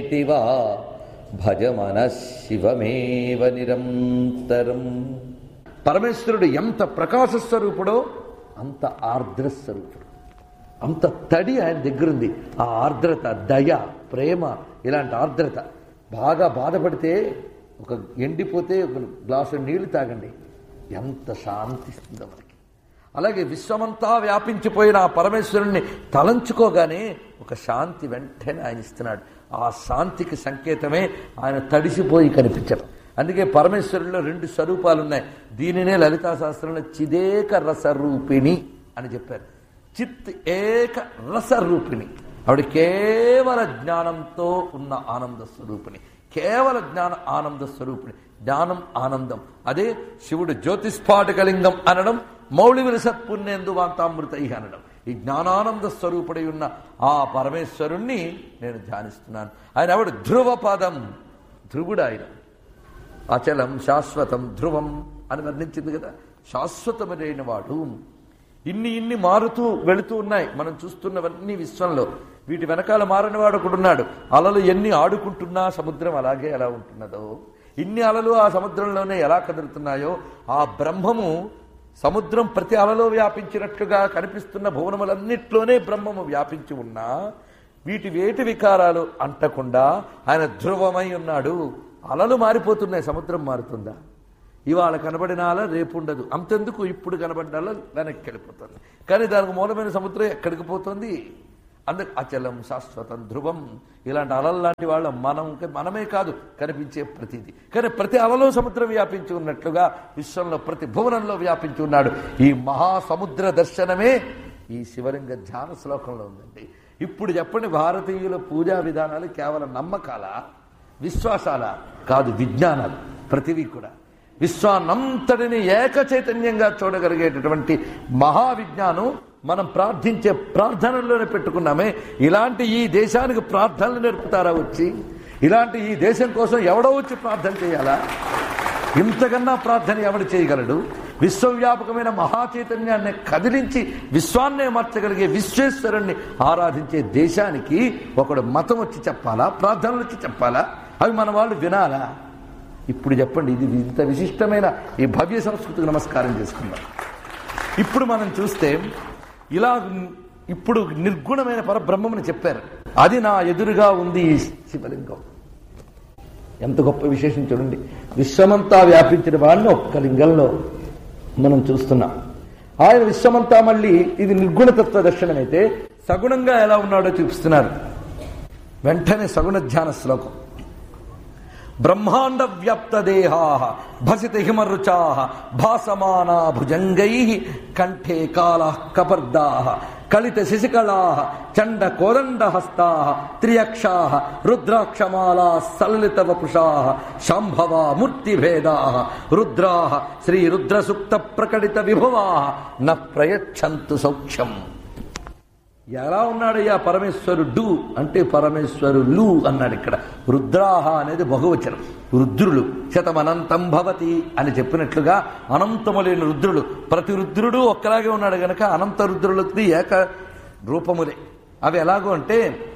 శివమేతివా భజ మనఃశివమేవ నిరంతరం. పరమేశ్వరుడు ఎంత ప్రకాశ స్వరూపుడో అంత ఆర్ద్ర స్వరూపుడు. అంత తడి ఆయన దగ్గరుంది. ఆ ఆర్ద్రత, దయ, ప్రేమ, ఇలాంటి ఆర్ద్రత. బాగా బాధపడితే ఒక ఎండిపోతే ఒక గ్లాసు నీళ్లు తాగండి, ఎంత శాంతిస్తుందో మనకి. అలాగే విశ్వమంతా వ్యాపించిపోయిన ఆ పరమేశ్వరుణ్ణి తలంచుకోగానే ఒక శాంతి వెంటనే ఆయన ఇస్తున్నాడు. ఆ శాంతికి సంకేతమే ఆయన తడిసిపోయి కనిపించడం. అందుకే పరమేశ్వరుల్లో 2 స్వరూపాలు ఉన్నాయి. దీనినే లలితా శాస్త్రంలో చిదేక రసరూపిణి అని చెప్పారు. చిత్ ఏక రసరూపిణి. ఆవిడ కేవల జ్ఞానంతో ఉన్న ఆనంద స్వరూపిణి, కేవల జ్ఞాన ఆనంద స్వరూపిణి. జ్ఞానం ఆనందం. అదే శివుడు జ్యోతిస్ఫాటకలింగం అనడం, మౌళి విలసత్పుణ్యేందు వాంతామృతై అనడం. ఈ జ్ఞానానంద స్వరూపుడై ఉన్న ఆ పరమేశ్వరుణ్ణి నేను ధ్యానిస్తున్నాను. ఆయన ఎవడు? ధ్రువపదం. ధ్రువుడు ఆయన. అచలం శాశ్వతం ధ్రువం అని వర్ణించింది కదా. శాశ్వతమైన వాడు. ఇన్ని మారుతూ వెళుతూ ఉన్నాయి మనం చూస్తున్నవన్నీ విశ్వంలో. వీటి వెనకాల మారనివాడు ఒకడున్నాడు. అలలు ఎన్ని ఆడుకుంటున్నా సముద్రం అలాగే ఎలా ఉంటున్నదో, ఇన్ని అలలు ఆ సముద్రంలోనే ఎలా కదులుతున్నాయో, ఆ బ్రహ్మము సముద్రం ప్రతి అలలో వ్యాపించినట్లుగా కనిపిస్తున్న భువనములన్నిట్లోనే బ్రహ్మము వ్యాపించి ఉన్నా వేటి వికారాలు అంటకుండా ఆయన ధ్రువమై ఉన్నాడు. అలలు మారిపోతున్నాయి, సముద్రం మారుతుందా? ఇవాళ కనబడిన అల రేపు ఉండదు. అంతెందుకు, ఇప్పుడు కనబడిన అల వెనక్కి వెళ్ళిపోతుంది. కానీ దానికి మూలమైన సముద్రం ఎక్కడికి పోతుంది? అందుకు అచలం శాశ్వతం ధ్రువం. ఇలాంటి అలలు లాంటి వాళ్ళ మనమే కాదు కనిపించే ప్రతిదీ. కానీ ప్రతి అలలో సముద్రం వ్యాపించి ఉన్నట్లుగా విశ్వంలో ప్రతి భువనంలో వ్యాపించి ఉన్నాడు. ఈ మహాసముద్ర దర్శనమే ఈ శివలింగ ధ్యాన శ్లోకంలో ఉందండి. ఇప్పుడు చెప్పండి, భారతీయుల పూజా విధానాలు కేవలం నమ్మకాల, విశ్వాసాల కాదు, విజ్ఞానాలు. ప్రతిదీ కూడా విశ్వాన్నంతటిని ఏక చైతన్యంగా చూడగలిగేటటువంటి మహావిజ్ఞానం మనం ప్రార్థించే ప్రార్థనల్లోనే పెట్టుకున్నామే. ఇలాంటి ఈ దేశానికి ప్రార్థనలు నేర్పుతారా వచ్చి? ఇలాంటి ఈ దేశం కోసం ఎవడో వచ్చి ప్రార్థన చేయాలా? ఇంతకన్నా ప్రార్థన ఎవడు చేయగలడు? విశ్వవ్యాపకమైన మహాచైతన్యాన్ని కదిలించి విశ్వాన్నే మార్చగలిగే విశ్వేశ్వరుణ్ణి ఆరాధించే దేశానికి ఒకడు మతం వచ్చి చెప్పాలా? ప్రార్థనలు వచ్చి చెప్పాలా? అవి మన వాళ్ళు వినాలా? ఇప్పుడు చెప్పండి, ఇది ఇంత విశిష్టమైన ఈ భవ్య సంస్కృతికి నమస్కారం చేసుకుందాం. ఇప్పుడు మనం చూస్తే ఇలా ఇప్పుడు నిర్గుణమైన పరబ్రహ్మని చెప్పారు. అది నా ఎదురుగా ఉంది ఈ శివలింగం. ఎంత గొప్ప విశేషం చూడండి. విశ్వమంతా వ్యాపించిన వాడిని ఒక్క లింగంలో మనం చూస్తున్నాం. ఆయన విశ్వమంతా మళ్ళీ ఇది నిర్గుణతత్వ దర్శనమైతే సగుణంగా ఎలా ఉన్నాడో చూపిస్తున్నారు. వెంటనే సగుణ ధ్యాన శ్లోకం. బ్రహ్మాండ వ్యాప్త దేహా భసిత హిమరుచా భాసమానా భుజంగై కంఠే కాళ కపర్దా కలిత శశికళా చండ కోదండ హస్తా త్రియక్షా రుద్రాక్షమాలా సలలిత వపుషా శాంభవా మూర్తిభేదా రుద్రా శ్రీ రుద్రసూక్త ప్రకటిత విభవా న ప్రయచ్చంతు సౌఖ్యం. ఎలా ఉన్నాడయ్యా పరమేశ్వరుడు అంటే పరమేశ్వరులు అన్నాడు. ఇక్కడ రుద్రాహ అనేది బహువచనం. రుద్రులు శతమనంతం భవతి అని చెప్పినట్లుగా అనంతములైన రుద్రుడు. ప్రతి రుద్రుడు ఒక్కలాగే ఉన్నాడు గనక అనంత రుద్రులకి ఏక రూపములే. అవి ఎలాగో అంటే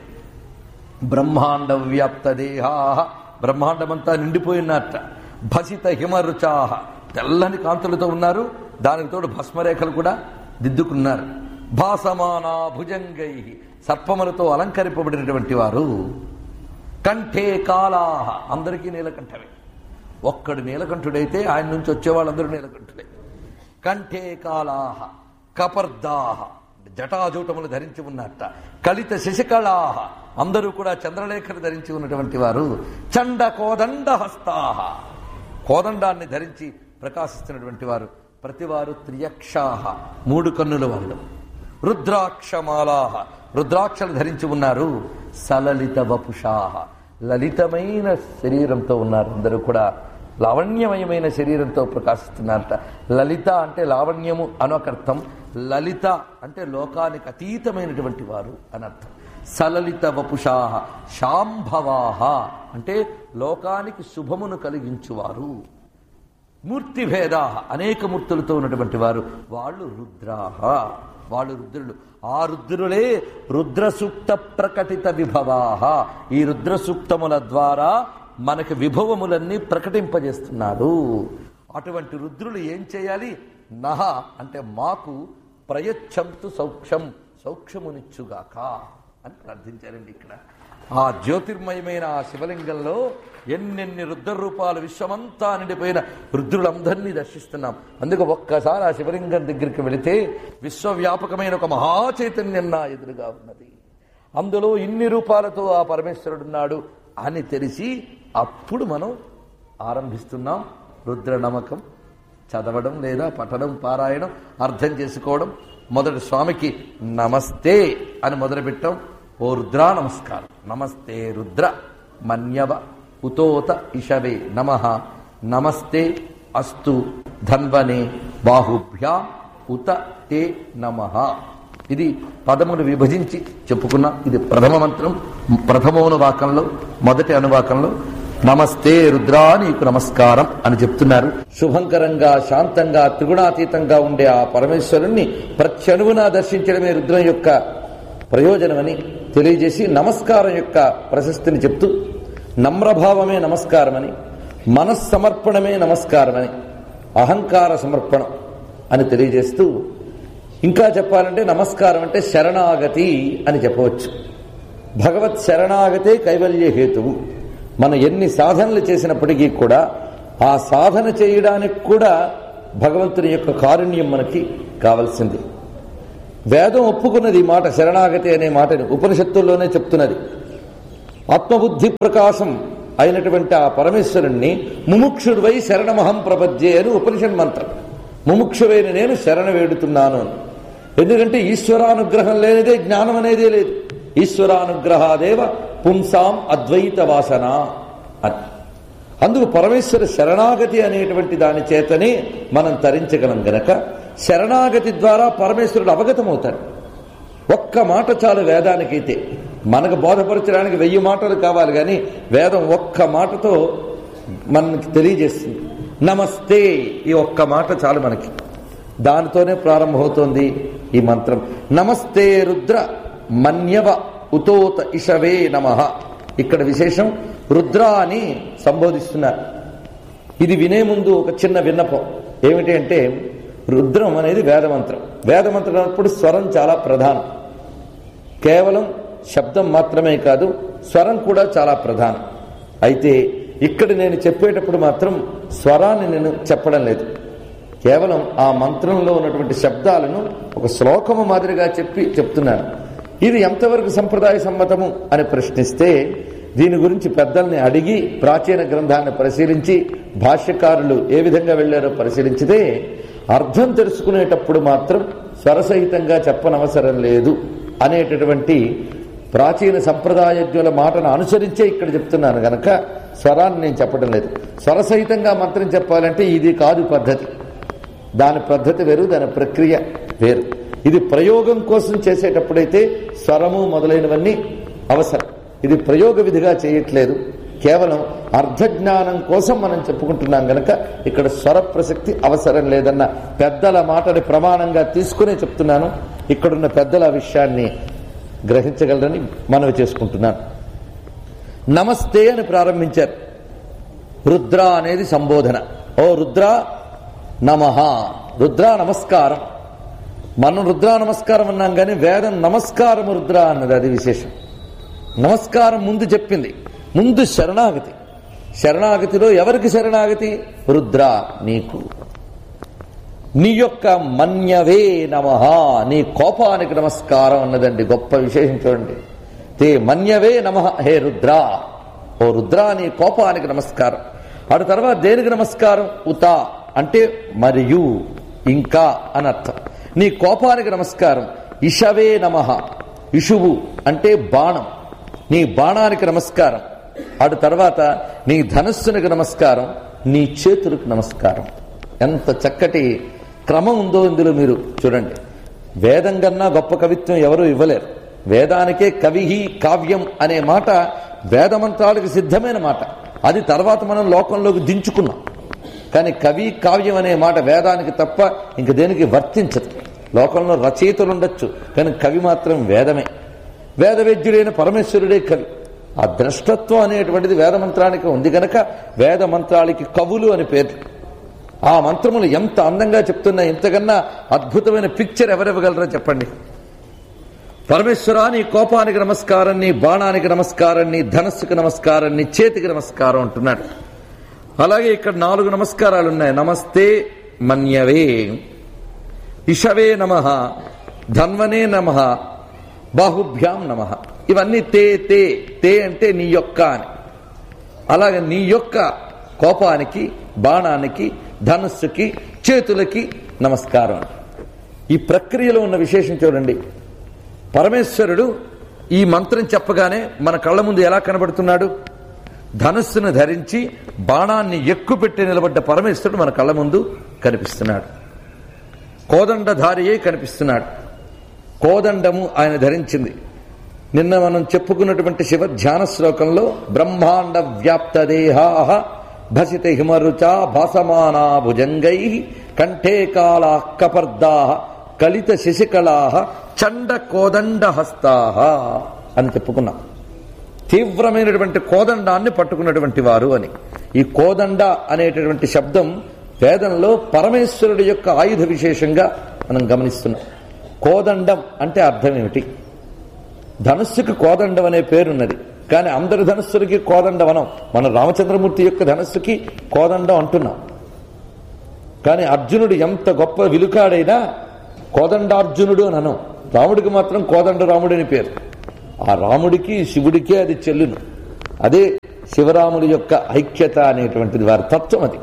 బ్రహ్మాండ వ్యాప్త దేహా, బ్రహ్మాండమంతా నిండిపోయినట్ట. భసిత హిమరుచాహ, తెల్లని కాంతులతో ఉన్నారు. దానికి తోడు భస్మరేఖలు కూడా దిద్దుకున్నారు. భాసమానా భుజంగై, సర్పములతో అలంకరింపబడినటువంటి వారు. కంఠే కాళాహ, అందరికీ నీలకంఠమే. ఒక్కడు నీలకంఠుడైతే ఆయన నుంచి వచ్చేవాళ్ళందరూ నీలకంఠుడే. కంఠే కాళాహ కపర్దాహ, జటాజూటములు ధరించి ఉన్నట్ట. కలిత శశికళాహ, అందరూ కూడా చంద్రలేఖలు ధరించి ఉన్నటువంటి వారు. చండ కోదండ హస్తాహ, కోదండాన్ని ధరించి ప్రకాశిస్తున్నటువంటి వారు. ప్రతివారు త్రియక్షాహ, 3 కన్నుల వాళ్ళు. రుద్రాక్షమాలాహ, రుద్రాక్షలు ధరించి ఉన్నారు. సలలిత వపుషాహ, లలితమైన శరీరంతో ఉన్నారు. అందరూ కూడా లావణ్యమయమైన శరీరంతో ప్రకాశిస్తున్నారట. లలిత అంటే లావణ్యము అనొకర్థం, లలిత అంటే లోకానికి అతీతమైనటువంటి వారు అనర్థం. సలలిత వపుషాహ శాంభవాహ అంటే లోకానికి శుభమును కలిగించువారు. మూర్తిభేదా, అనేక మూర్తులతో ఉన్నటువంటి వారు, వాళ్ళు రుద్రాహ. వాళ్ళు రుద్రులు. ఆ రుద్రులే రుద్ర సూక్త ప్రకటిత విభవాహ. ఈ రుద్ర సూక్తముల ద్వారా మనకి విభవములన్నీ ప్రకటింపజేస్తున్నాడు. అటువంటి రుద్రులు ఏం చేయాలి? నహ అంటే మాకు ప్రయచ్చంతు సౌఖ్యం, సౌఖ్యమునిచ్చుగాక అని ప్రార్థించారండి. ఇక్కడ ఆ జ్యోతిర్మయమైన ఆ శివలింగంలో ఎన్నెన్ని రుద్ర రూపాలు, విశ్వమంతా నిండిపోయిన రుద్రులందరినీ దర్శిస్తున్నాం. అందుకు ఒక్కసారి ఆ శివలింగం దగ్గరికి వెళితే విశ్వవ్యాపకమైన ఒక మహాచైతన్యం నా ఎదురుగా ఉన్నది, అందులో ఇన్ని రూపాలతో ఆ పరమేశ్వరుడున్నాడు అని తెలిసి అప్పుడు మనం ఆరంభిస్తున్నాం రుద్ర నమకం చదవడం, లేదా పఠనం, పారాయణం, అర్థం చేసుకోవడం. మొదటి స్వామికి నమస్తే అని మొదలుపెట్టాం. ఓ రుద్రా నమస్కారం. నమస్తే రుద్ర మన్యవ ఉతోత ఇషవే నమః. నమస్తే అస్తు ధన్వనే బాహుభ్యా ఉత తే నమః. ఇది పదములు విభజించి చెప్పుకున్నాం. ఇది ప్రథమ మంత్రం. ప్రథమోనువాకంలో మొదటి అనువాకంలో నమస్తే రుద్రా నీకు నమస్కారం అని చెప్తున్నారు. శుభంకరంగా, శాంతంగా, త్రిగుణాతీతంగా ఉండే ఆ పరమేశ్వరుణ్ణి ప్రత్యణువునా దర్శించడమే రుద్రం యొక్క ప్రయోజనమని తెలియజేసి నమస్కారం యొక్క ప్రశస్తిని చెప్తూ నమ్రభావమే నమస్కారమని, మనస్సమర్పణమే నమస్కారమని, అహంకార సమర్పణం అని తెలియజేస్తూ ఇంకా చెప్పాలంటే నమస్కారం అంటే శరణాగతి అని చెప్పవచ్చు. భగవత్ శరణాగతే కైవల్య హేతువు. మనం ఎన్ని సాధనలు చేసినప్పటికీ కూడా ఆ సాధన చేయడానికి కూడా భగవంతుని యొక్క కారుణ్యం మనకి కావలసింది. వేదం ఒప్పుకున్నది ఈ మాట, శరణాగతి అనే మాటని ఉపనిషత్తుల్లోనే చెప్తున్నది. ఆత్మబుద్ధి ప్రకాశం అయినటువంటి ఆ పరమేశ్వరుణ్ణి ముముక్షుడివై శరణమహం ప్రపద్యే అని ఉపనిషత్ మంత్రం. ముముక్షువైన నేను శరణ వేడుతున్నాను అని. ఎందుకంటే ఈశ్వరానుగ్రహం లేనిదే జ్ఞానం అనేదే లేదు. ఈశ్వరానుగ్రహాదేవ పుంసాం అద్వైత వాసన అని. అందుకు పరమేశ్వర శరణాగతి అనేటువంటి దాని చేతనే మనం తరించగలం గనక శరణాగతి ద్వారా పరమేశ్వరుడు అవగతమవుతాడు. ఒక్క మాట చాలు వేదానికైతే. మనకు బోధపరచడానికి 1000 మాటలు కావాలి, కానీ వేదం ఒక్క మాటతో మనకి తెలియజేస్తుంది. నమస్తే ఈ ఒక్క మాట చాలు మనకి. దానితోనే ప్రారంభమవుతోంది ఈ మంత్రం. నమస్తే రుద్ర మన్యవ ఉతోత ఇషవే నమః. ఇక్కడ విశేషం రుద్ర అని సంబోధిస్తున్నారు. ఇది వినే ముందు ఒక చిన్న విన్నపం ఏమిటి అంటే, రుద్రం అనేది వేదమంత్రం. వేదమంత్రం అన్నప్పుడు స్వరం చాలా ప్రధానం. కేవలం శబ్దం మాత్రమే కాదు, స్వరం కూడా చాలా ప్రధానం. అయితే ఇక్కడ నేను చెప్పేటప్పుడు మాత్రం స్వరాన్ని నేను చెప్పడం లేదు. కేవలం ఆ మంత్రంలో ఉన్నటువంటి శబ్దాలను ఒక శ్లోకము మాదిరిగా చెప్తున్నాను. ఇది ఎంతవరకు సంప్రదాయ సమ్మతము అని ప్రశ్నిస్తే, దీని గురించి పెద్దల్ని అడిగి ప్రాచీన గ్రంథాన్ని పరిశీలించి భాష్యకారులు ఏ విధంగా వెళ్లారో పరిశీలించితే, అర్థం తెలుసుకునేటప్పుడు మాత్రం స్వరసహితంగా చెప్పనవసరం లేదు అనేటటువంటి ప్రాచీన సంప్రదాయజ్ఞుల మాటను అనుసరించే ఇక్కడ చెప్తున్నాను గనక స్వరాన్ని నేను చెప్పడం లేదు. స్వరసహితంగా మంత్రం చెప్పాలంటే ఇది కాదు పద్ధతి. దాని పద్ధతి వేరు, దాని ప్రక్రియ వేరు. ఇది ప్రయోగం కోసం చేసేటప్పుడైతే స్వరము మొదలైనవన్నీ అవసరం. ఇది ప్రయోగ విధిగా చేయట్లేదు, కేవలం అర్థజ్ఞానం కోసం మనం చెప్పుకుంటున్నాం గనక ఇక్కడ స్వర ప్రసక్తి అవసరం లేదన్న పెద్దల మాటని ప్రమాణంగా తీసుకునే చెప్తున్నాను. ఇక్కడున్న పెద్దల విషయాన్ని గ్రహించగలరని మనవి చేసుకుంటున్నాను. నమస్తే అని ప్రారంభించారు. రుద్ర అనేది సంబోధన. ఓ రుద్ర నమః, రుద్ర నమస్కారం. మనం రుద్ర నమస్కారం అన్నాం కానీ వేదం నమస్కారం రుద్ర అన్నది, అది విశేషం. నమస్కారం ముందు చెప్పింది, ముందు శరణాగతి. శరణాగతిలో ఎవరికి శరణాగతి? రుద్ర నీకు. నీ యొక్క మన్యవే నమః, నీ కోపానికి నమస్కారం అన్నదండి గొప్ప విశేషం. చూడండి, తే మన్యవే నమః, హే రుద్ర, ఓ రుద్ర నీ కోపానికి నమస్కారం. అటు తర్వాత దేనికి నమస్కారం? ఉత అంటే మరియు, ఇంకా అని అర్థం. నీ కోపానికి నమస్కారం. ఇషవే నమః, ఇషువు అంటే బాణం, నీ బాణానికి నమస్కారం. అటు తర్వాత నీ ధనస్సునికి నమస్కారం, నీ చేతులకు నమస్కారం. ఎంత చక్కటి క్రమం ఉందో ఇందులో మీరు చూడండి. వేదం కన్నా గొప్ప కవిత్వం ఎవరూ ఇవ్వలేరు. వేదానికే కవిహి కావ్యం అనే మాట వేదమంత్రాలకు సిద్ధమైన మాట. అది తర్వాత మనం లోకంలోకి దించుకున్నాం. కానీ కవి కావ్యం అనే మాట వేదానికి తప్ప ఇంక దేనికి వర్తించదు. లోకంలో రచయితలు ఉండొచ్చు, కానీ కవి మాత్రం వేదమే. వేదవేద్యుడైన పరమేశ్వరుడే కవి. ఆ ద్రష్టత్వం అనేటువంటిది వేదమంత్రానికి ఉంది కనుక వేద మంత్రాలకి కవులు అని పేరు. ఆ మంత్రములు ఎంత అందంగా చెప్తున్నా, ఇంతకన్నా అద్భుతమైన పిక్చర్ ఎవరెవ్వగలరో చెప్పండి. పరమేశ్వరా, నీ కోపానికి నమస్కారం, నీ బాణానికి నమస్కారం, నీ ధనస్సుకి నమస్కారం, నీ చేతికి నమస్కారం అంటున్నాడు. అలాగే ఇక్కడ 4 నమస్కారాలు ఉన్నాయి. నమస్తే మన్యవే, ఇషవే నమః, ధన్వనే నమః, బాహుభ్యాం నమః. ఇవన్నీ తే తే తే అంటే నీ యొక్క అని. అలాగే నీ యొక్క కోపానికి, బాణానికి, ధనస్సుకి, చేతులకి నమస్కారం. ఈ ప్రక్రియలో ఉన్న విశేషం చూడండి. పరమేశ్వరుడు ఈ మంత్రం చెప్పగానే మన కళ్ళ ముందు ఎలా కనబడుతున్నాడు? ధనుస్సును ధరించి బాణాన్ని ఎక్కుపెట్టి నిలబడ్డ పరమేశ్వరుడు మన కళ్ళ ముందు కనిపిస్తున్నాడు. కోదండధారియే కనిపిస్తున్నాడు. కోదండము ఆయన ధరించింది. నిన్న మనం చెప్పుకున్నటువంటి శివ ధ్యాన శ్లోకంలో బ్రహ్మాండ వ్యాప్త దేహాః భసిత హిమరుచా భాసమానా భుజంగై కంఠే కాళా కపర్దాః కలిత శశికళాః చండ కోదండ హస్తాః అని చెప్పుకున్నాం. తీవ్రమైనటువంటి కోదండాన్ని పట్టుకున్నటువంటి వారు అని. ఈ కోదండ అనేటటువంటి శబ్దం వేదంలో పరమేశ్వరుడి యొక్క ఆయుధ విశేషంగా మనం గమనిస్తున్నాం. కోదండం అంటే అర్థం ఏమిటి? ధనుస్సుకి కోదండం అనే పేరున్నది, కానీ అందరి ధనుస్సులకి కోదండం అనం. మన రామచంద్రమూర్తి యొక్క ధనుస్సుకి కోదండం అంటున్నాం. కానీ అర్జునుడు ఎంత గొప్ప విలుకాడైనా కోదండార్జునుడు అని అనం. రాముడికి మాత్రం కోదండ రాముడు అని పేరు. ఆ రాముడికి శివుడికే అది చెల్లును. అదే శివరాముడి యొక్క ఐక్యత అనేటువంటిది వారి తత్వం. అది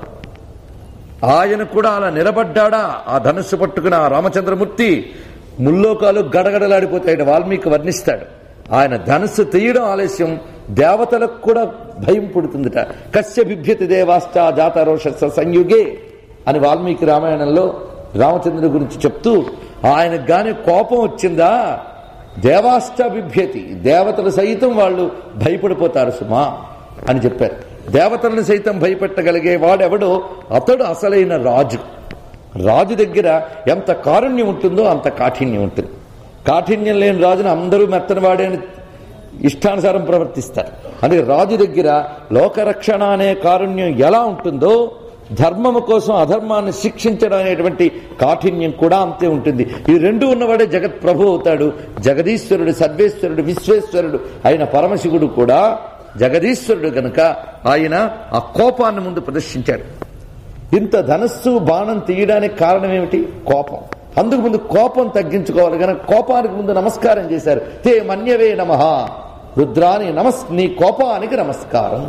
ఆయన కూడా అలా నిలబడ్డాడా ఆ ధనుస్సు పట్టుకున్న ఆ రామచంద్రమూర్తి ముల్లోకాలు గడగడలాడిపోతాయట. వాల్మీకి వర్ణిస్తాడు. ఆయన ధనుస్సు తీయడం ఆలస్యం దేవతలకు కూడా భయం పుడుతుందట. కస్య బిభ్యతి దేవాశ్చ జాతరోషస్స సంయుగే అని వాల్మీకి రామాయణంలో రామచంద్రుడి గురించి చెప్తూ, ఆయనకు గాని కోపం వచ్చిందా దేవాశ్చ బిభ్యతి, దేవతలు సైతం వాళ్ళు భయపడిపోతారు సుమా అని చెప్పారు. దేవతలను సైతం భయపెట్టగలిగే వాడెవడో అతడు అసలైన రాజు. రాజు దగ్గర ఎంత కారుణ్యం ఉంటుందో అంత కాఠిన్యం ఉంటుంది. కాఠిన్యం లేని రాజును అందరూ మెత్తని వాడే ఇష్టానుసారం ప్రవర్తిస్తారు. అందుకే రాజు దగ్గర లోకరక్షణ అనే కారుణ్యం ఎలా ఉంటుందో ధర్మము కోసం అధర్మాన్ని శిక్షించడం అనేటువంటి కాఠిన్యం కూడా అంతే ఉంటుంది. ఈ రెండు ఉన్నవాడే జగత్ ప్రభు అవుతాడు. జగదీశ్వరుడు, సర్వేశ్వరుడు, విశ్వేశ్వరుడు అయిన పరమశివుడు కూడా జగదీశ్వరుడు గనుక ఆయన ఆ కోపాన్ని ముందు ప్రదర్శించాడు. ఇంత ధనస్సు బాణం తీయడానికి కారణం ఏమిటి? కోపం. అందుకు ముందు కోపం తగ్గించుకోవాలి కనుక కోపానికి ముందు నమస్కారం చేశారు. తే మన్యవే నమః, రుద్రాని నీ కోపానికి నమస్కారం.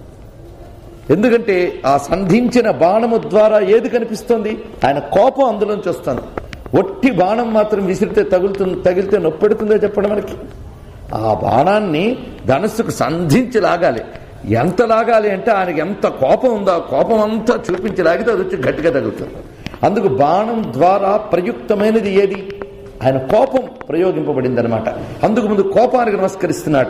ఎందుకంటే ఆ సంధించిన బాణము ద్వారా ఏది కనిపిస్తుంది? ఆయన కోపం అందులోంచి వస్తుంది. ఒట్టి బాణం మాత్రం విసిరితే తగిలితే నొప్పెడుతుందో చెప్పడం మనకి. ఆ బాణాన్ని ధనస్సుకు సంధించి లాగాలి. ఎంత లాగాలి అంటే ఆయనకి ఎంత కోపం ఉందో ఆ కోపం అంతా చూపించి లాగితే అది వచ్చి గట్టిగా తగులుతుంది. అందుకు బాణం ద్వారా ప్రయుక్తమైనది ఏది? ఆయన కోపం ప్రయోగింపబడింది అనమాట. అందుకు ముందు కోపానికి నమస్కరిస్తున్నాడు.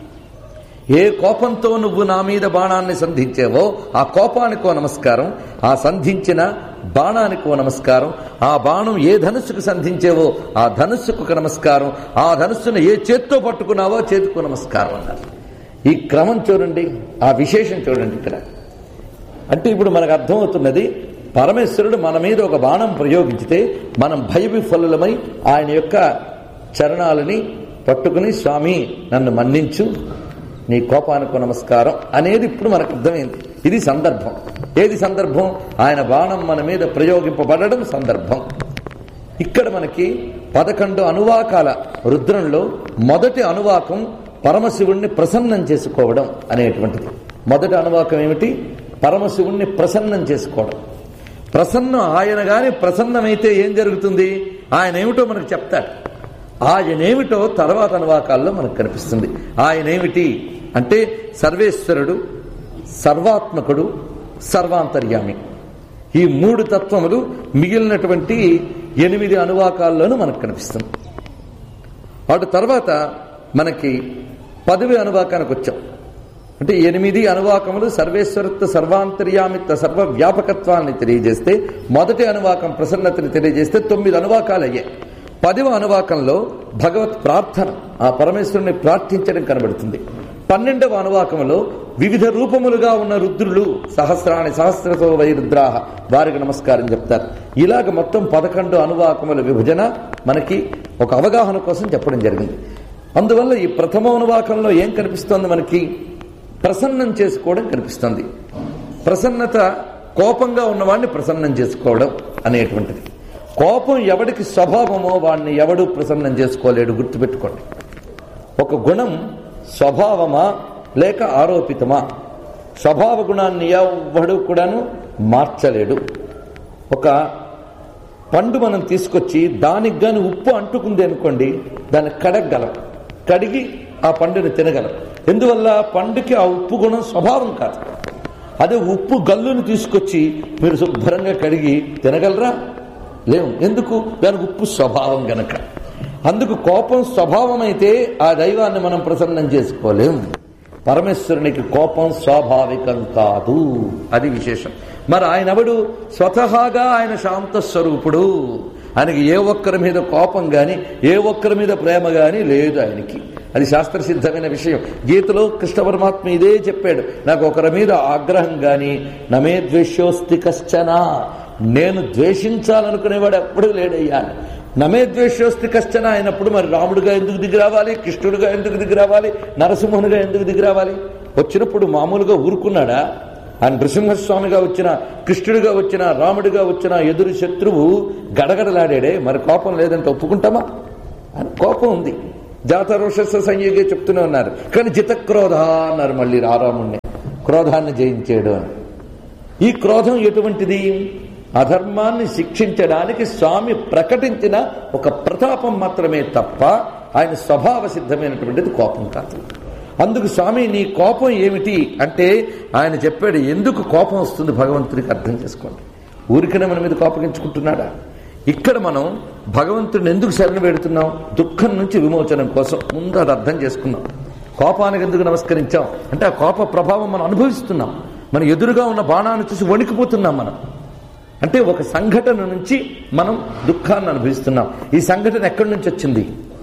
ఏ కోపంతో నువ్వు నా మీద బాణాన్ని సంధించావో ఆ కోపానికో నమస్కారం, ఆ సంధించిన బాణానికో నమస్కారం, ఆ బాణం ఏ ధనుస్సుకు సంధించేవో ఆ ధనుస్సుకు నమస్కారం, ఆ ధనుస్సును ఏ చేత్తో పట్టుకున్నావో చేతికో నమస్కారం అన్నారు. ఈ క్రమం చూడండి, ఆ విశేషం చూడండి ఇక్కడ. అంటే ఇప్పుడు మనకు అర్థమవుతున్నది, పరమేశ్వరుడు మన మీద ఒక బాణం ప్రయోగించితే మనం భయవిఫలులమై ఆయన యొక్క చరణాలని పట్టుకుని స్వామి నన్ను మన్నించు, నీ కోపానికి నమస్కారం అనేది ఇప్పుడు మనకు అర్థమైంది. ఇది సందర్భం. ఏది సందర్భం? ఆయన బాణం మన మీద ప్రయోగింపబడడం సందర్భం. ఇక్కడ మనకి 11 అనువాకాల రుద్రంలో మొదటి అనువాకం పరమశివుణ్ణి ప్రసన్నం చేసుకోవడం అనేటువంటిది. మొదటి అనువాకం ఏమిటి? పరమశివుణ్ణి ప్రసన్నం చేసుకోవడం. ప్రసన్నం ఆయన గాని ప్రసన్నమైతే ఏం జరుగుతుంది? ఆయన ఏమిటో మనకు చెప్తాడు. ఆయనేమిటో తర్వాత అనువాకాల్లో మనకు కనిపిస్తుంది. ఆయనేమిటి అంటే సర్వేశ్వరుడు, సర్వాత్మకుడు, సర్వాంతర్యామి. ఈ 3 తత్వములు మిగిలినటువంటి 8 అనువాకాల్లోనూ మనకు కనిపిస్తుంది. అటు తర్వాత మనకి 10వ అనువాకానికి వచ్చాం. అంటే 8 అనువాకములు సర్వేశ్వరత్వ సర్వాంతర్యామిత్వ సర్వ వ్యాపకత్వాన్ని తెలియజేస్తే, మొదటి అనువాకం ప్రసన్నతని తెలియజేస్తే 9 అనువాకాలు అయ్యాయి. 10వ అనువాకంలో భగవత్ ప్రార్థన, ఆ పరమేశ్వరుని ప్రార్థించడం కనబడుతుంది. 12వ అనువాకంలో వివిధ రూపములుగా ఉన్న రుద్రులు సహస్రాణి సహస్రతో వై రుద్రాహ, వారికి నమస్కారం చెప్తారు. ఇలాగ మొత్తం 11 అనువాకముల విభజన మనకి ఒక అవగాహన కోసం చెప్పడం జరిగింది. అందువల్ల ఈ ప్రథమ అనువాకంలో ఏం కనిపిస్తోంది మనకి? ప్రసన్నం చేసుకోవడం కనిపిస్తుంది. ప్రసన్నత, కోపంగా ఉన్నవాడిని ప్రసన్నం చేసుకోవడం అనేటువంటిది. కోపం ఎవడికి స్వభావమో వాడిని ఎవడు ప్రసన్నం చేసుకోలేడు, గుర్తుపెట్టుకోండి. ఒక గుణం స్వభావమా లేక ఆరోపితమా? స్వభావ గుణాన్ని ఎవడు కూడాను మార్చలేడు. ఒక పండు మనం తీసుకొచ్చి దానికి గాని ఉప్పు అంటుకుంది అనుకోండి, దాన్ని కడగలం, కడిగి ఆ పండుని తినగలం. ఎందువల్ల? పండుకి ఆ ఉప్పు గుణం స్వభావం కాదు. అదే ఉప్పు గల్లుని తీసుకొచ్చి మీరు శుభ్రంగా కడిగి తినగలరా? లేవు. ఎందుకు? దానికి ఉప్పు స్వభావం గనక. అందుకు కోపం స్వభావం అయితే ఆ దైవాన్ని మనం ప్రసన్నం చేసుకోలేం. పరమేశ్వరునికి కోపం స్వాభావికం కాదు, అది విశేషం. మరి ఆయన ఎవడు? స్వతహాగా ఆయన శాంత స్వరూపుడు. ఆయనకి ఏ ఒక్కరి మీద కోపం గాని ఏ ఒక్కరి మీద ప్రేమ గాని లేదు ఆయనకి. అది శాస్త్రసిద్ధమైన విషయం. గీతలో కృష్ణ పరమాత్మ ఇదే చెప్పాడు. నాకు ఒకరి మీద ఆగ్రహం గాని, నమే ద్వేషోస్తి కశ్చన, నేను ద్వేషించాలనుకునేవాడు ఎప్పుడు లేడయ్యా. నమే ద్వేషోస్తి కశ్చన అయినప్పుడు మరి రాముడుగా ఎందుకు దిగి రావాలి? కృష్ణుడుగా ఎందుకు దిగి రావాలి? నరసింహునిగా ఎందుకు దిగి రావాలి? వచ్చినప్పుడు మామూలుగా ఊరుకున్నాడా? ఆయన నృసింహస్వామిగా వచ్చిన, కృష్ణుడిగా వచ్చిన, రాముడిగా వచ్చిన ఎదురు శత్రువు గడగడలాడాడే. మరి కోపం లేదంటే ఒప్పుకుంటామా? అని కోపం ఉంది. జాతరోషస్సు సంయోగే చెప్తూనే ఉన్నారు. కానీ జితక్రోధ అన్నారు మళ్ళీ రారాముణ్ణి, క్రోధాన్ని జయించాడు అని. ఈ క్రోధం ఎటువంటిది? అధర్మాన్ని శిక్షించడానికి స్వామి ప్రకటించిన ఒక ప్రతాపం మాత్రమే తప్ప ఆయన స్వభావ సిద్ధమైనటువంటిది కోపం కాదు. అందుకు స్వామి నీ కోపం ఏమిటి అంటే ఆయన చెప్పాడు. ఎందుకు కోపం వస్తుంది భగవంతుడికి అర్థం చేసుకోండి. ఊరికనే మన మీద కోపగించుకుంటున్నాడా? ఇక్కడ మనం భగవంతుడిని ఎందుకు శరణ పెడుతున్నాం? దుఃఖం నుంచి విమోచనం కోసం. ముందు అది అర్థం చేసుకున్నాం. కోపానికి ఎందుకు నమస్కరించాం అంటే ఆ కోప ప్రభావం మనం అనుభవిస్తున్నాం. మన ఎదురుగా ఉన్న బాణాన్ని చూసి వణికిపోతున్నాం మనం. అంటే ఒక సంఘటన నుంచి మనం దుఃఖాన్ని అనుభవిస్తున్నాం. ఈ సంఘటన ఎక్కడి నుంచి వచ్చింది?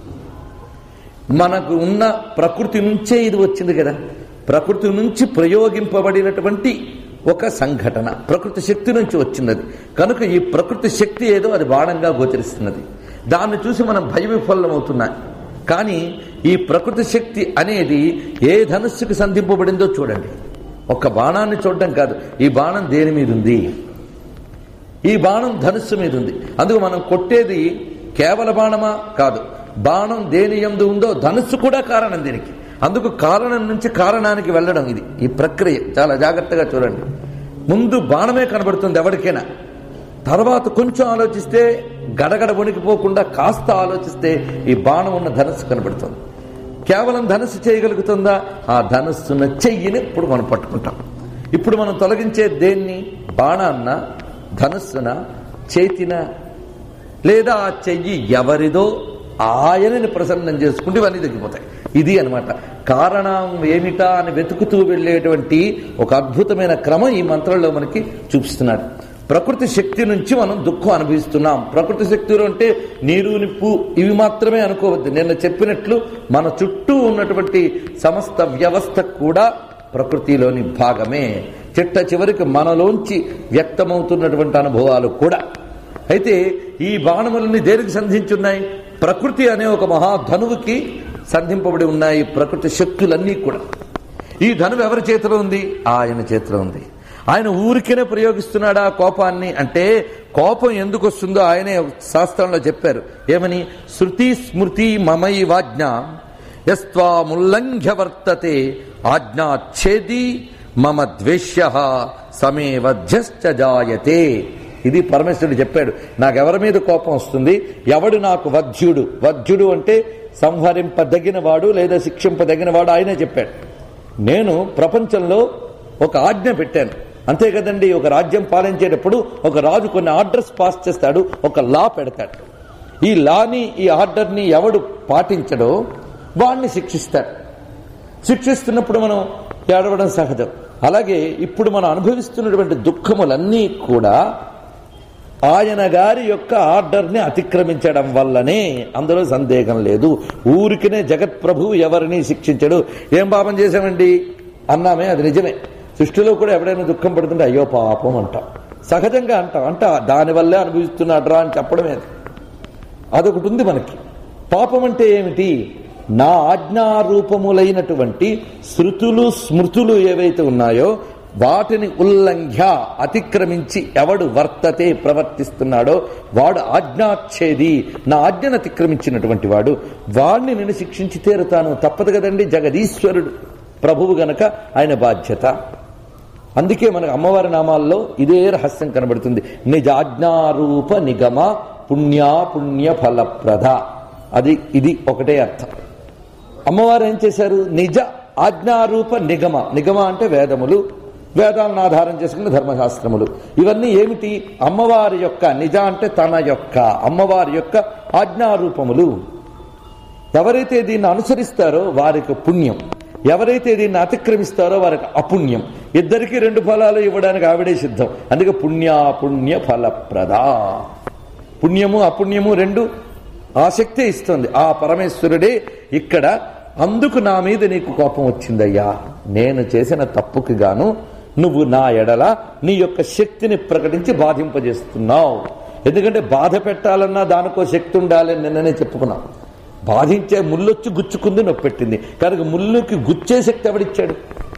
మనకు ఉన్న ప్రకృతి నుంచే ఇది వచ్చింది కదా. ప్రకృతి నుంచి ప్రయోగింపబడినటువంటి ఒక సంఘటన ప్రకృతి శక్తి నుంచి వచ్చినది కనుక ఈ ప్రకృతి శక్తి ఏదో అది బాణంగా గోచరిస్తున్నది. దాన్ని చూసి మనం భయవిఫలమవుతున్నాం. కానీ ఈ ప్రకృతి శక్తి అనేది ఏ ధనుస్సుకి సంధింపబడిందో చూడండి. ఒక్క బాణాన్ని చూడడం కాదు, ఈ బాణం దేని మీద ఉంది? ఈ బాణం ధనుస్సు మీద ఉంది. అందుకు మనం కొట్టేది కేవల బాణమా? కాదు. బాణం దేని యందు ఉందో ధనుస్సు కూడా కారణం దీనికి. అందుకు కారణం నుంచి కారణానికి వెళ్ళడం ఇది ఈ ప్రక్రియ. చాలా జాగ్రత్తగా చూడండి. ముందు బాణమే కనబడుతుంది ఎవరికైనా. తర్వాత కొంచెం ఆలోచిస్తే గడగడ వణికిపోకుండా కాస్త ఆలోచిస్తే ఈ బాణం ఉన్న ధనుస్సు కనబడుతుంది. కేవలం ధనుస్సు చేయగలుగుతుందా? ఆ ధనుస్సున్న చెయ్యిని ఇప్పుడు మనం పట్టుకుంటాం. ఇప్పుడు మనం తొలగించే దేన్ని? బాణాన్న, ధనుస్సున, చేతిన, లేదా ఆ చెయ్యి ఎవరిదో ఆయనని ప్రసన్నం చేసుకుంటే ఇవన్నీ తగ్గిపోతాయి. ఇది అన్నమాట కారణం ఏమిటా అని వెతుకుతూ వెళ్ళేటువంటి ఒక అద్భుతమైన క్రమం ఈ మంత్రంలో మనకి చూపిస్తున్నాడు. ప్రకృతి శక్తి నుంచి మనం దుఃఖం అనుభవిస్తున్నాం. ప్రకృతి శక్తులు అంటే నీరు, నిప్పు ఇవి మాత్రమే అనుకోవద్దు. నిన్న చెప్పినట్లు మన చుట్టూ ఉన్నటువంటి సమస్త వ్యవస్థ కూడా ప్రకృతిలోని భాగమే. చిట్ట చివరికి మనలోంచి వ్యక్తమవుతున్నటువంటి అనుభవాలు కూడా. అయితే ఈ బాణములని దేనికి సంధించున్నాయి? ప్రకృతి అనే ఒక మహాధనువుకి సంధింపబడి ఉన్నాయి ప్రకృతి శక్తులన్నీ కూడా. ఈ ధనువు ఎవరి చేతిలో ఉంది? ఆయన చేతిలో ఉంది. ఆయన ఊరికేనే ప్రయోగిస్తున్నాడా కోపాన్ని అంటే కోపం ఎందుకు వస్తుందో ఆయనే శాస్త్రంలో చెప్పారు. ఏమని? శృతి స్మృతి మమై వాజ్ఞ యస్త్వాముల్లంఘ్య వర్తతే ఆజ్ఞాచ్ఛేది మమ ద్వేష్య సమే వధ్యశ్చ జాయతే. ఇది పరమేశ్వరుడు చెప్పాడు. నాకెవరి మీద కోపం వస్తుంది? ఎవడు నాకు వధ్యుడు? వధ్యుడు అంటే సంహరింపదగిన వాడు లేదా శిక్షింపదగిన వాడు. ఆయనే చెప్పాడు. నేను ప్రపంచంలో ఒక ఆజ్ఞ పెట్టాను, అంతే కదండి. ఒక రాజ్యం పాలించేటప్పుడు ఒక రాజు కొన్ని ఆర్డర్స్ పాస్ చేస్తాడు, ఒక లా పెడతాడు. ఈ లాని, ఈ ఆర్డర్ని ఎవడు పాటించడో వాడిని శిక్షిస్తాడు. శిక్షిస్తున్నప్పుడు మనం ఏడవడం సహజం. అలాగే ఇప్పుడు మనం అనుభవిస్తున్నటువంటి దుఃఖములన్నీ కూడా ఆయన గారి యొక్క ఆర్డర్ని అతిక్రమించడం వల్లనే, అందులో సందేహం లేదు. ఊరికినే జగత్ప్రభువు ఎవరిని శిక్షించడు. ఏం పాపం చేశామండి అన్నామే, అది నిజమే. సృష్టిలో కూడా ఎవడైనా దుఃఖం పడుతుంటే అయ్యో పాపం అంటాం, సహజంగా అంటాం. దానివల్లే అనుభవిస్తున్నాడ్రా అని చెప్పడమే. అదొకటి ఉంది మనకి. పాపం అంటే ఏమిటి? నా ఆజ్ఞారూపములైనటువంటి శృతులు స్మృతులు ఏవైతే ఉన్నాయో వాటిని ఉల్లంఘ్య అతిక్రమించి ఎవడు వర్తతే ప్రవర్తిస్తున్నాడో వాడు ఆజ్ఞాచ్ఛేది, నా ఆజ్ఞను అతిక్రమించినటువంటి వాడు, వాడిని నేను శిక్షించి తీరుతాను. తప్పదు కదండి, జగదీశ్వరుడు ప్రభువు గనక ఆయన బాధ్యత. అందుకే మనకు అమ్మవారి నామాల్లో ఇదే రహస్యం కనబడుతుంది. నిజాజ్ఞారూప నిగమ పుణ్య ఫలప్రద. ఇది ఒకటే అర్థం. అమ్మవారు ఏం చేశారు? నిజ ఆజ్ఞారూప నిగమ. నిగమ అంటే వేదములు, వేదాలను ఆధారం చేసుకున్న ధర్మశాస్త్రములు. ఇవన్నీ ఏమిటి? అమ్మవారి యొక్క, నిజ అంటే తన యొక్క, అమ్మవారి యొక్క ఆజ్ఞారూపములు. ఎవరైతే దీన్ని అనుసరిస్తారో వారికి పుణ్యం, ఎవరైతే దీన్ని అతిక్రమిస్తారో వారికి అపుణ్యం. ఇద్దరికీ 2 ఫలాలు ఇవ్వడానికి ఆవిడే సిద్ధం. అందుకే పుణ్య ఫలప్రద. పుణ్యము అపుణ్యము 2 ఆ శక్తి ఇస్తుంది ఆ పరమేశ్వరుడే. ఇక్కడ అందుకు నా మీద నీకు కోపం వచ్చిందయ్యా, నేను చేసిన తప్పుకి గాను నువ్వు నా ఎడల నీ యొక్క శక్తిని ప్రకటించి బాధింపజేస్తున్నావు. ఎందుకంటే బాధ పెట్టాలన్నా దానికో శక్తి ఉండాలని నిన్ననే చెప్పుకున్నాం. బాధించే ముళ్ళొచ్చి గుచ్చుకుంది, నొప్పెట్టింది. కనుక ముళ్ళుకి గుచ్చే శక్తి ఎవడిచ్చాడు?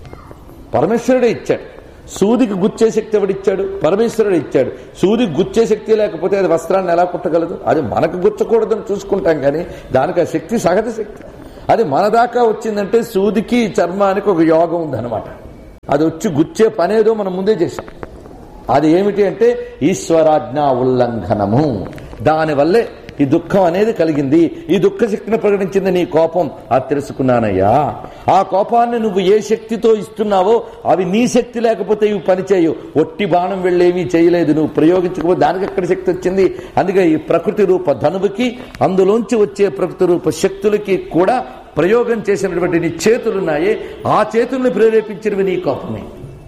పరమేశ్వరుడే ఇచ్చాడు. సూదికి గుచ్చే శక్తి ఎవడిచ్చాడు? పరమేశ్వరుడు ఇచ్చాడు. సూదికి గుచ్చే శక్తి లేకపోతే అది వస్త్రాన్ని ఎలా కుట్టగలదు? అది మనకు గుచ్చకూడదని చూసుకుంటాం, కానీ దానికి ఆ శక్తి సహజ శక్తి. అది మన దాకా వచ్చిందంటే సూదికి చర్మానికి ఒక యోగం ఉందన్నమాట. అది వచ్చి గుచ్చే పనేదో మనం ముందే చేశాం. అది ఏమిటి అంటే ఈశ్వరాజ్ఞ ఉల్లంఘనము. దానివల్లే ఈ దుఃఖం అనేది కలిగింది. ఈ దుఃఖ శక్తిని ప్రకటించింది నీ కోపం. అది తెలుసుకున్నానయ్యా. ఆ కోపాన్ని నువ్వు ఏ శక్తితో ఇస్తున్నావో అవి నీ శక్తి లేకపోతే ఇవి పనిచేయవు. ఒట్టి బాణం వెళ్ళేమీ చేయలేదు, నువ్వు ప్రయోగించకపోతే దానికి ఎక్కడ శక్తి వచ్చింది? అందుకే ఈ ప్రకృతి రూప ధనువుకి, అందులోంచి వచ్చే ప్రకృతి రూప శక్తులకి కూడా ప్రయోగం చేసినటువంటి నీ చేతులున్నాయే, ఆ చేతుల్ని ప్రేరేపించినవి నీ కోపమే.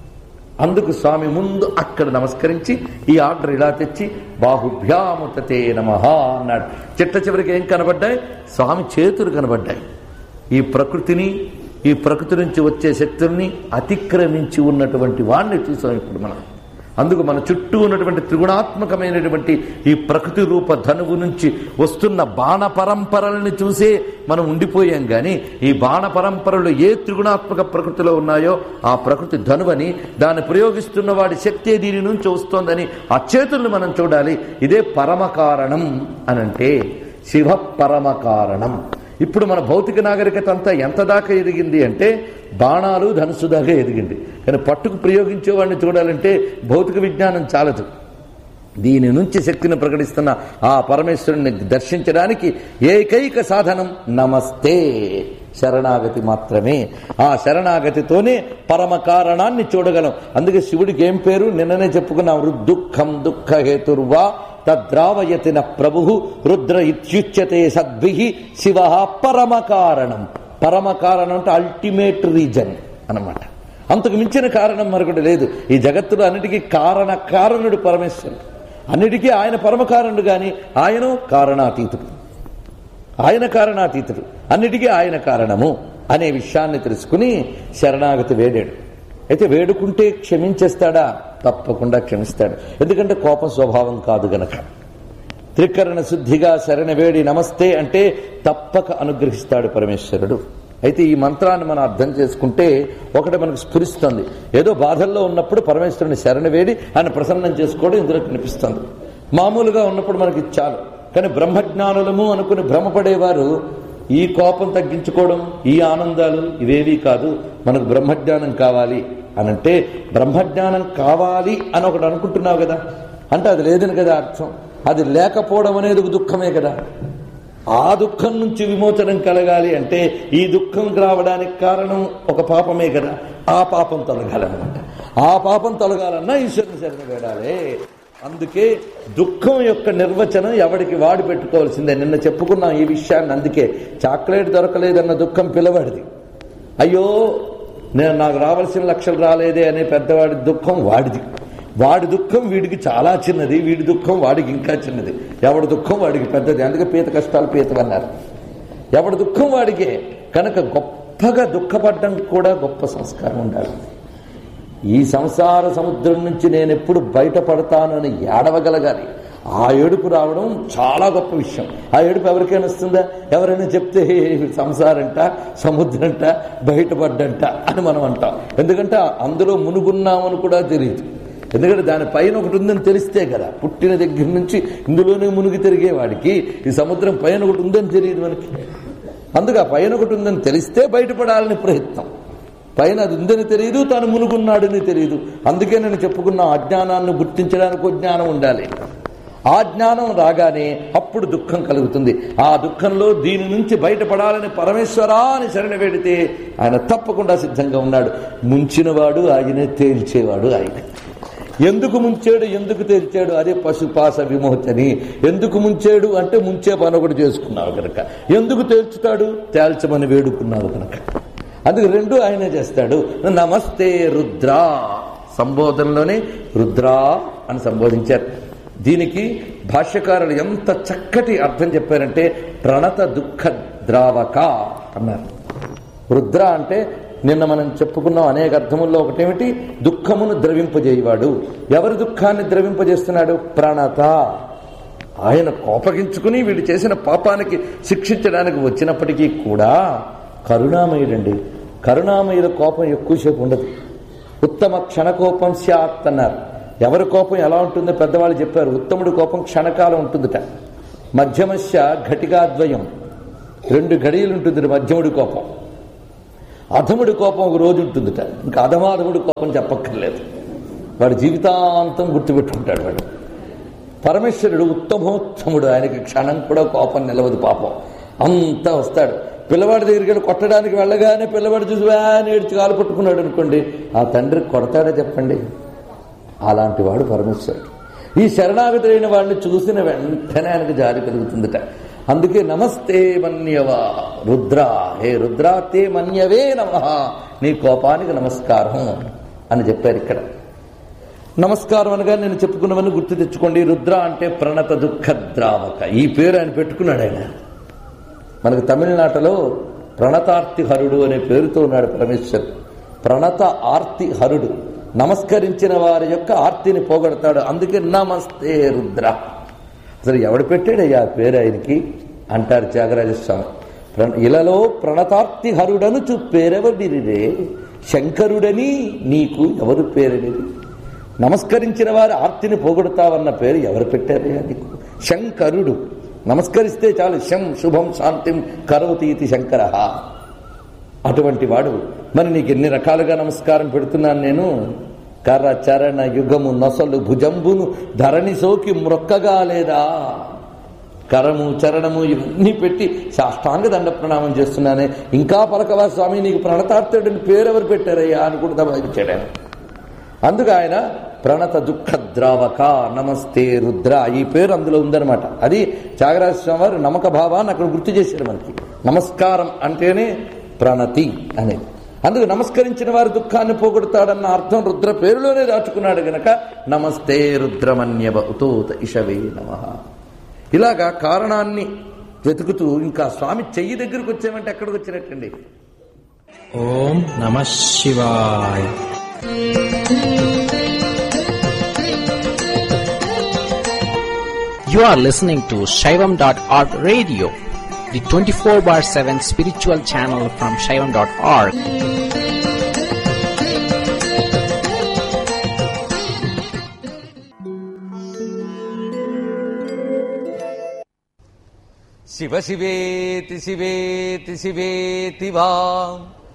అందుకు స్వామి ముందు అక్కడ నమస్కరించి ఈ ఆర్డర్ ఇలా తెచ్చి బాహుభ్యాముతతే నమః అన్నాడు. చిట్ట చివరికి ఏం కనబడ్డాయి? స్వామి చేతులు కనబడ్డాయి. ఈ ప్రకృతిని, ఈ ప్రకృతి నుంచి వచ్చే శక్తుల్ని అతిక్రమించి ఉన్నటువంటి వాడిని చూసాం ఇప్పుడు మనం. అందుకు మన చుట్టూ ఉన్నటువంటి త్రిగుణాత్మకమైనటువంటి ఈ ప్రకృతి రూప ధనువు నుంచి వస్తున్న బాణ పరంపరల్ని చూసే మనం ఉండిపోయాం. కానీ ఈ బాణ పరంపరలు ఏ త్రిగుణాత్మక ప్రకృతిలో ఉన్నాయో ఆ ప్రకృతి ధనువని, దాన్ని ప్రయోగిస్తున్న వాడి శక్తి దీని నుంచి వస్తోందని ఆ చేతుల్ని మనం చూడాలి. ఇదే పరమకారణం అనంటే శివ పరమకారణం. ఇప్పుడు మన భౌతిక నాగరికత అంతా ఎంత దాకా ఎదిగింది అంటే బాణాలు ధనుసు దాకా ఎదిగింది. కానీ పట్టుకు ప్రయోగించేవాడిని చూడాలంటే భౌతిక విజ్ఞానం చాలదు. దీని నుంచి శక్తిని ప్రకటిస్తున్న ఆ పరమేశ్వరుని దర్శించడానికి ఏకైక సాధనం నమస్తే, శరణాగతి మాత్రమే. ఆ శరణాగతితోనే పరమ కారణాన్ని చూడగలం. అందుకే శివుడికి ఏం పేరు? నిన్ననే చెప్పుకున్నాం. రుద్దుఃఖం దుఃఖ హేతుర్వా తద్రావయతిన ప్రభు రుద్ర ఇత్యుచ్యతే సద్భిః శివ పరమకారణం. పరమకారణం అంటే అల్టిమేట్ రీజన్ అన్నమాట. అంతకు మించిన కారణం మరొకటి లేదు. ఈ జగత్తులో అన్నిటికీ కారణుడు పరమేశ్వరుడు. అన్నిటికీ ఆయన పరమకారణుడు, కానీ ఆయన కారణాతీతుడు. ఆయన కారణాతీతుడు, అన్నిటికీ ఆయన కారణము అనే విషయాన్ని తెలుసుకుని శరణాగతి వేడాడు. అయితే వేడుకుంటే క్షమించేస్తాడా? తప్పకుండా క్షమిస్తాడు. ఎందుకంటే కోపం స్వభావం కాదు గనక. త్రికరణ శుద్ధిగా శరణ వేడి నమస్తే అంటే తప్పక అనుగ్రహిస్తాడు పరమేశ్వరుడు. అయితే ఈ మంత్రాన్ని మనం అర్థం చేసుకుంటే ఒకటి మనకు స్ఫురిస్తుంది. ఏదో బాధల్లో ఉన్నప్పుడు పరమేశ్వరుని శరణ వేడి ఆయన ప్రసన్నం చేసుకోవడం ఇందులో కనిపిస్తుంది. మామూలుగా ఉన్నప్పుడు మనకి చాలు. కానీ బ్రహ్మజ్ఞానులము అనుకుని భ్రమపడేవారు ఈ కోపం తగ్గించుకోవడం, ఈ ఆనందాలు ఇవేవీ కాదు. మనకు బ్రహ్మజ్ఞానం కావాలి అనంటే, బ్రహ్మజ్ఞానం కావాలి అని ఒకటి అనుకుంటున్నావు కదా, అంటే అది లేదని కదా అర్థం. అది లేకపోవడం అనేది ఒక దుఃఖమే కదా. ఆ దుఃఖం నుంచి విమోచనం కలగాలి అంటే ఈ దుఃఖం రావడానికి కారణం ఒక పాపమే కదా. ఆ పాపం తొలగాలన్నమాట. ఆ పాపం తొలగాలన్నా ఈశ్వరుని శరణ వేడాలి. అందుకే దుఃఖం యొక్క నిర్వచనం ఎవడికి వాడు పెట్టుకోవాల్సిందే. నిన్న చెప్పుకున్నాం ఈ విషయాన్ని. అందుకే చాక్లెట్ దొరకలేదన్న దుఃఖం పిల్లవాడిది. అయ్యో నాకు రావాల్సిన లక్షలు రాలేదే అనే పెద్దవాడి దుఃఖం వాడిది. వాడి దుఃఖం వీడికి చాలా చిన్నది, వీడి దుఃఖం వాడికి ఇంకా చిన్నది. ఎవడి దుఃఖం వాడికి పెద్దది. అందుకే పీత కష్టాలు పీతవన్నారు. ఎవడి దుఃఖం వాడికే. కనుక గొప్పగా దుఃఖపడ్డం కూడా గొప్ప సంస్కారం ఉండాలి. ఈ సంసార సముద్రం నుంచి నేను ఎప్పుడు బయటపడతానని ఏడవగలగాలి. ఆ ఏడుపు రావడం చాలా గొప్ప విషయం. ఆ ఏడుపు ఎవరికైనా వస్తుందా? ఎవరైనా చెప్తే సంసారంట, సముద్రంట, బయటపడ్డంట అని మనం అంటాం. ఎందుకంటే అందులో మునుగున్నామని కూడా తెలియదు. ఎందుకంటే దాని పైన ఒకటి ఉందని తెలిస్తే కదా. పుట్టిన దగ్గర నుంచి ఇందులోనే మునిగి తిరిగేవాడికి ఈ సముద్రం పైన ఒకటి ఉందని తెలియదు మనకి. అందుకు ఆ పైన ఒకటి ఉందని తెలిస్తే బయటపడాలని ప్రయత్నం. పైన అది ఉందని తెలియదు, తాను మునుగున్నాడని తెలియదు. అందుకే నేను చెప్పుకున్న అజ్ఞానాన్ని గుర్తించడానికి జ్ఞానం ఉండాలి. ఆ జ్ఞానం రాగానే అప్పుడు దుఃఖం కలుగుతుంది. ఆ దుఃఖంలో దీని నుంచి బయటపడాలని పరమేశ్వరా అని శరణ వేడితే ఆయన తప్పకుండా సిద్ధంగా ఉన్నాడు. ముంచినవాడు ఆయనే, తేల్చేవాడు ఆయన. ఎందుకు ముంచాడు, ఎందుకు తేల్చాడు? అదే పశుపాస విమోచని. ఎందుకు ముంచాడు అంటే ముంచే పని ఒకటి చేసుకున్నావు కనుక. ఎందుకు తేల్చుతాడు? తేల్చమని వేడుకున్నావు కనుక. అందుకు రెండు ఆయనే చేస్తాడు. నమస్తే రుద్రా సంబోధనలోనే రుద్రా అని సంబోధించారు. దీనికి భాష్యకారులు ఎంత చక్కటి అర్థం చెప్పారంటే ప్రణత దుఃఖ ద్రావక అన్నారు. రుద్ర అంటే నిన్న మనం చెప్పుకున్నాం అనేక అర్థముల్లో ఒకటేమిటి? దుఃఖమును ద్రవింపజేయవాడు. ఎవరి దుఃఖాన్ని ద్రవింపజేస్తున్నాడు? ప్రణత. ఆయన కోపగించుకుని వీడు చేసిన పాపానికి శిక్షించడానికి వచ్చినప్పటికీ కూడా కరుణామయుడండి. కరుణామయుల కోపం ఎక్కువసేపు ఉండదు. ఉత్తమ క్షణకోపం స్యాత్ అన్నారు. ఎవరి కోపం ఎలా ఉంటుందో పెద్దవాళ్ళు చెప్పారు. ఉత్తముడి కోపం క్షణకాలం ఉంటుందిట. మధ్యమస్య ఘటికాద్వయం, 2 ఘడియలు ఉంటుంది మధ్యముడి కోపం. అధముడి కోపం ఒక రోజు ఉంటుందిట. ఇంకా అధమాధముడి కోపం చెప్పక్కర్లేదు. వాడి జీవితాంతం గుర్తుపెట్టుకుంటాడు వాడు. పరమేశ్వరుడు ఉత్తమోత్తముడు. ఆయనకి క్షణం కూడా కోపం నిలవదు పాపం. అంతా వస్తాడు. పిల్లవాడి దగ్గరికి వెళ్ళి కొట్టడానికి వెళ్ళగానే పిల్లవాడు చూసి అని ఏడ్చి కాలు పట్టుకున్నాడు అనుకోండి, ఆ తండ్రి కొడతాడా చెప్పండి? అలాంటి వాడు పరమేశ్వరుడు. ఈ శరణాగతులైన వాడిని చూసిన వెంటనే ఆయనకు జారి కలుగుతుందట. అందుకే నమస్తే మన్యవా రుద్ర, హే రుద్ర తే మన్యవే నమః, నీ కోపానికి నమస్కారం అని చెప్పారు ఇక్కడ. నమస్కారం అనగా నేను చెప్పుకున్నవన్నీ గుర్తు తెచ్చుకోండి. రుద్ర అంటే ప్రణత దుఃఖ ద్రావక. ఈ పేరు ఆయన పెట్టుకున్నాడు. ఆయన మనకు తమిళనాటలో ప్రణతార్తి హరుడు అనే పేరుతో ఉన్నాడు పరమేశ్వరుడు. ప్రణత ఆర్తి హరుడు. నమస్కరించిన వారి యొక్క ఆర్తిని పోగొడతాడు. అందుకే నమస్తే రుద్ర. అసలు ఎవడు పెట్టాడయ్యా పేరు ఆయనకి అంటారు త్యాగరాజస్వామి. ఇలలో ప్రణతార్తి హరుడను పేరెవడిరే, శంకరుడని నీకు ఎవరు పేరనిది? నమస్కరించిన వారి ఆర్తిని పోగొడతావన్న పేరు ఎవరు పెట్టారయ్యా నీకు? శంకరుడు. నమస్కరిస్తే చాలు. శం శుభం శాంతిం కరోతి ఇది శంకర. అటువంటి వాడు. మరి నీకు ఎన్ని రకాలుగా నమస్కారం పెడుతున్నాను నేను. కర చరణ యుగము నొసలు భుజంబును ధరణి సోకి మ్రొక్కగా లేదా? కరము చరణము ఇవన్నీ పెట్టి సాష్టాంగ దండ ప్రణామం చేస్తున్నానే. ఇంకా పలకవా స్వామి, నీకు ప్రణతార్థుడిని పేరెవరు పెట్టారయ్యా అని కూడా దబాయించాడు ఆయన. అందుకు ఆయన ప్రణత దుఃఖ ద్రావక నమస్తే రుద్ర, ఈ పేరు అందులో ఉందనమాట. అది త్యాగరాజ స్వామి వారు నమ్మక భావాన్ని అక్కడ గుర్తు చేశారు మనకి. నమస్కారం అంటేనే ప్రణతి అనేది. అందుకు నమస్కరించిన వారి దుఃఖాన్ని పోగొడతాడన్న అర్థం రుద్ర పేరులోనే దాచుకున్నాడు గనక నమస్తే రుద్రమన్యవ ఉతోత ఇషవే నమః. ఇలాగా కారణాన్ని వెతుకుతూ ఇంకా స్వామి చెయ్యి దగ్గరకు వచ్చామంటే ఎక్కడికి వచ్చినట్టండి. ఓం నమః శివాయ. You are listening to Shaivam.org radio, the 24/7 spiritual channel from Shaivam.org. Shiva శివేతి శివేతి శివేతి వా